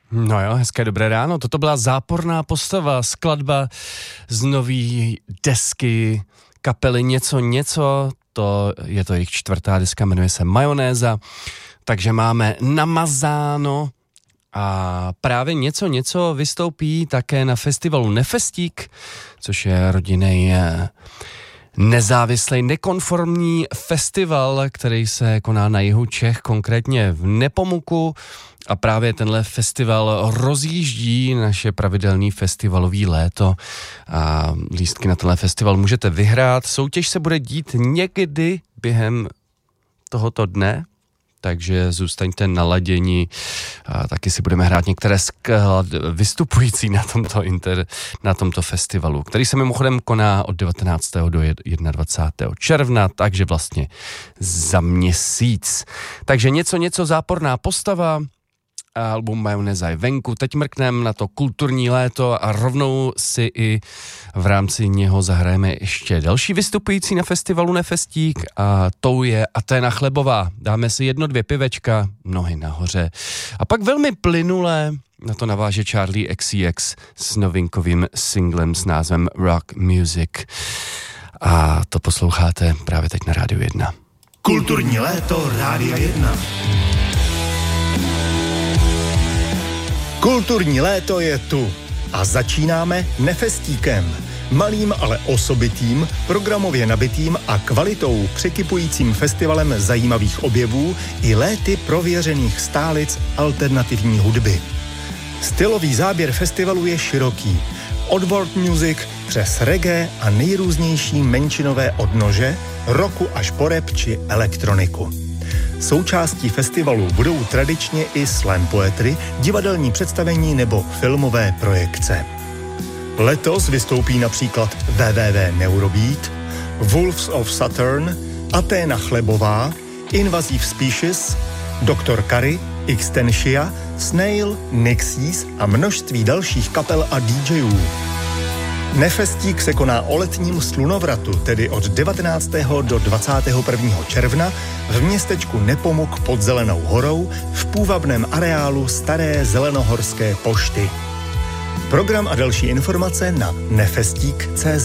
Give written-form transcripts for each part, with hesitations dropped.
No jo, hezké dobré ráno. Toto byla Záporná postava, skladba z nový desky kapely Něco, to je to jejich 4. deska, jmenuje se Majonéza, takže máme namazáno a právě Něco vystoupí také na festivalu Nefestík, což je rodinný nezávislý, nekonformní festival, který se koná na jihu Čech, konkrétně v Nepomuku. A právě tenhle festival rozjíždí naše pravidelný festivalový léto. A lístky na tenhle festival můžete vyhrát. Soutěž se bude dít někdy během tohoto dne, takže zůstaňte naladěni. A taky si budeme hrát některé vystupující na tomto festivalu, který se mimochodem koná od 19. do 21. června, takže vlastně za měsíc. Takže něco záporná postava, album Majonéza je venku. Teď mrkneme na to kulturní léto a rovnou si i v rámci něho zahrajeme ještě další vystupující na festivalu Nefestík a tou je Aténa Chlebová. Dáme si 1-2 pivečka, nohy nahoře. A pak velmi plynule na to naváže Charli XCX s novinkovým singlem s názvem Rock Music. A to posloucháte právě teď na Rádiu 1. Kulturní léto Rádia 1. Kulturní léto je tu a začínáme Nefestíkem. Malým, ale osobitým, programově nabitým a kvalitou překypujícím festivalem zajímavých objevů i léty prověřených stálic alternativní hudby. Stylový záběr festivalu je široký. Od world music přes reggae a nejrůznější menšinové odnože, rocku až po rap či elektroniku. Součástí festivalu budou tradičně i slam poetry, divadelní představení nebo filmové projekce. Letos vystoupí například www Neurobeat, Wolves of Saturn, Aténa Chlebová, Invasive Species, Dr. Curry, Xtensia, Snail, Nixies a množství dalších kapel a DJů. Nefestík se koná o letním slunovratu, tedy od 19. do 21. června v městečku Nepomuk pod Zelenou horou v půvabném areálu staré zelenohorské pošty. Program a další informace na nefestík.cz.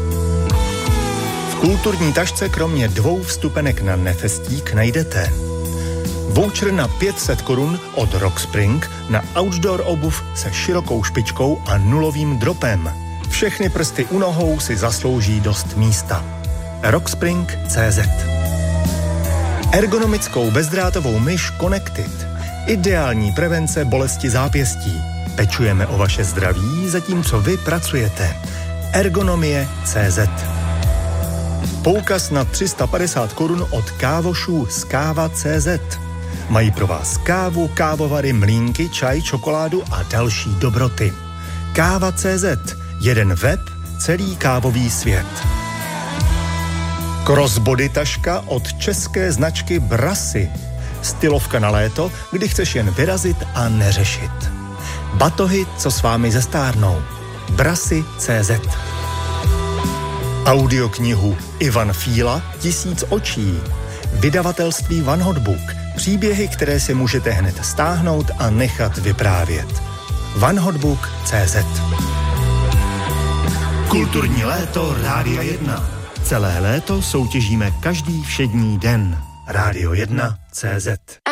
V kulturní tašce kromě 2 vstupenek na Nefestík najdete voucher na 500 korun od Rockspring na outdoor obuv se širokou špičkou a nulovým dropem. Všechny prsty u nohou si zaslouží dost místa. Rockspring.cz. Ergonomickou bezdrátovou myš Connected. Ideální prevence bolesti zápěstí. Pečujeme o vaše zdraví, zatímco vy pracujete. Ergonomie.cz. Poukaz na 350 korun od kávošů z Káva.cz. Mají pro vás kávu, kávovary, mlýnky, čaj, čokoládu a další dobroty. Káva.cz. Jeden web, celý kávový svět. Crossbody taška od české značky Brassy. Stylovka na léto, kdy chceš jen vyrazit a neřešit. Batohy, co s vámi zestárnou. Brassy.cz. Audioknihu Ivan Fíla 1000 očí. Vydavatelství One Hot Book. Příběhy, které si můžete hned stáhnout a nechat vyprávět. OneHotBook.cz. Kulturní léto Rádia 1. Celé léto soutěžíme každý všední den. Rádio 1.cz.